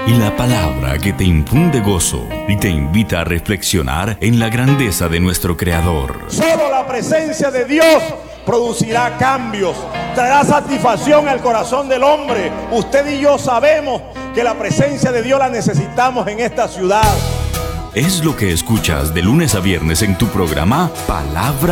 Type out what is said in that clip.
y la palabra que te infunde gozo y te invita a reflexionar en la grandeza de nuestro Creador. Solo la presencia de Dios producirá cambios, traerá satisfacción al corazón del hombre. Usted y yo sabemos que la presencia de Dios la necesitamos en esta ciudad. Es lo que escuchas de lunes a viernes en tu programa Palabra